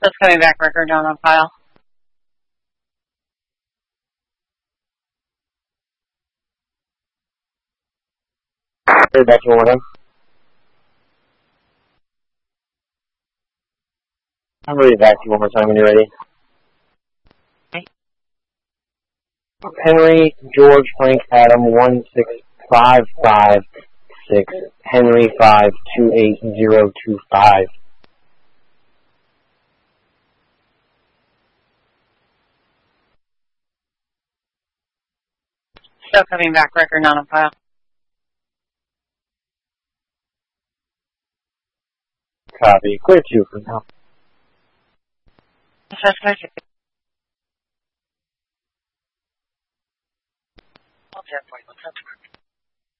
That's coming back, record not on file. Read back to one more time. I'll read it back to you one more time when you're ready. Okay. Henry, George, Frank, Adam, 16556, Henry 528025. Still coming back, record not on file. Copy. Clear 2 for now. Suspect. Hold 10.1